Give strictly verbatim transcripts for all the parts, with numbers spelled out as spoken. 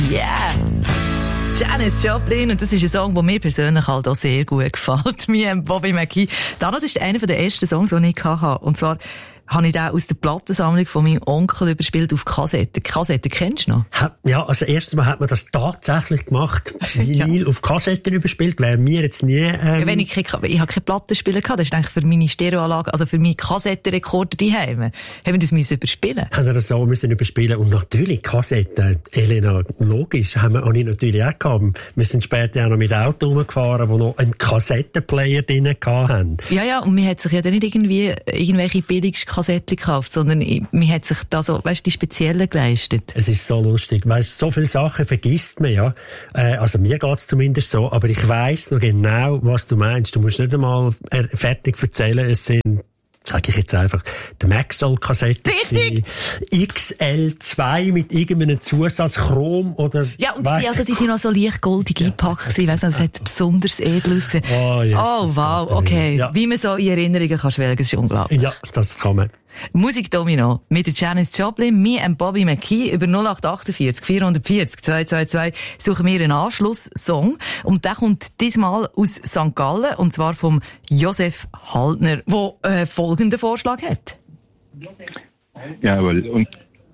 Yeah! Janis Joplin, und das ist ein Song, der mir persönlich halt auch sehr gut gefällt. Mir Bobby McGee. Das ist einer der ersten Songs, die ich hatte. Und zwar habe ich den aus der Plattensammlung von meinem Onkel überspielt auf Kassette. Kassette kennst du noch? Ja, also erstens mal hat man das tatsächlich gemacht. Vinyl ja. auf Kassetten überspielt, wäre mir jetzt nie... Ähm... Ja, wenn ich, keine, ich habe keine Plattenspieler gehabt, das ist eigentlich für meine Stereoanlage, also für meine Kassettenrekorder daheim, haben wir das müssen überspielen. Haben wir das so müssen überspielen. Und natürlich Kassetten, Elena, logisch, haben wir auch nicht natürlich auch gehabt. Wir sind später auch noch mit Auto rumgefahren, die noch einen Kassettenplayer drin hatten. Ja, ja, und man hat sich ja dann nicht irgendwie irgendwelche billigsten Kassetten gekauft, sondern man hat sich da so, weißt du, die speziellen geleistet. Es ist so lustig, weißt, so viele Sachen vergisst man, ja. Äh, also mir geht's zumindest so, aber ich weiss noch genau, was du meinst. Du musst nicht einmal äh, fertig erzählen, es sind, sage ich jetzt einfach, die Maxell-Kassette. Richtig! X L zwei mit irgendeinem Zusatz, Chrom oder... Ja, und die, also, die sind auch so leicht goldig ja. eingepackt gewesen, weißt du, das hat besonders edel ausgesehen. Oh, yes, oh wow, okay. Ja. Wie man so in Erinnerungen kann schwelgen, das ist unglaublich. Ja, das kann man. Musik Domino mit der Janis Joplin, mir und Bobby McGee über null acht achtundvierzig vierhundertvierzig zweihundertzweiundzwanzig suchen wir einen Anschlusssong und der kommt diesmal aus Sankt Gallen und zwar vom Josef Haltner, der äh, folgenden Vorschlag hat. Jawohl, und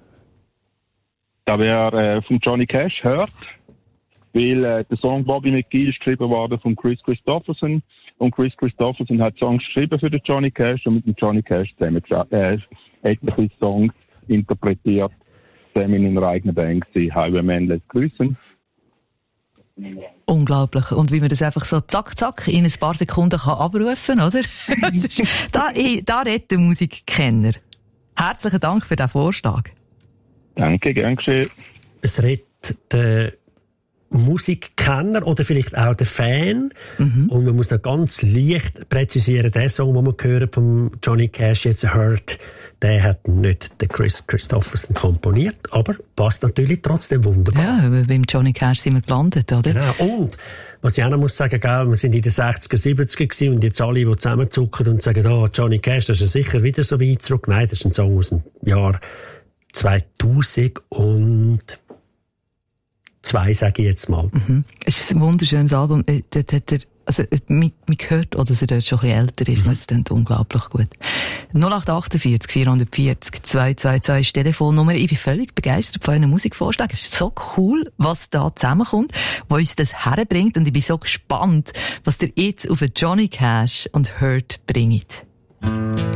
da wäre äh, von Johnny Cash hört, weil äh, der Song Bobby McGee ist geschrieben worden von Chris Christopherson. Und Chris Christopherson hat Songs geschrieben für den Johnny Cash und mit dem Johnny Cash zusammen äh, etliche Songs interpretiert, zusammen in einer eigenen Band gewesen. Highwayman lässt grüßen. Unglaublich. Und wie man das einfach so zack, zack in ein paar Sekunden kann abrufen, oder? da, da redet der Musikkenner. Herzlichen Dank für den Vorschlag. Danke, gern geschehen. Es redet der Musikkenner oder vielleicht auch der Fan. Mhm. Und man muss noch ganz leicht präzisieren, der Song, den man gehört vom Johnny Cash jetzt hört, der hat nicht der Chris Christopherson komponiert, aber passt natürlich trotzdem wunderbar. Ja, beim Johnny Cash sind wir gelandet, oder? Genau. Und, was ich auch noch muss sagen, gell, wir sind in den sechziger, siebziger gewesen und jetzt alle, die zusammenzucken und sagen, oh, Johnny Cash, das ist ja sicher wieder so weit zurück. Nein, das ist ein Song aus dem Jahr zweitausend und zwei, sage ich jetzt mal. Mhm. Es ist ein wunderschönes Album. Dort hat er, also, man, man hört, oder, dass er dort schon ein bisschen älter ist. Mhm. Das klingt unglaublich gut. null acht achtundvierzig vierhundertvierzig zweihundertzweiundzwanzig ist die Telefonnummer. Ich bin völlig begeistert von euren Musikvorschlägen. Es ist so cool, was da zusammenkommt, was uns das herbringt. Und ich bin so gespannt, was ihr jetzt auf Johnny Cash und Hurt bringt.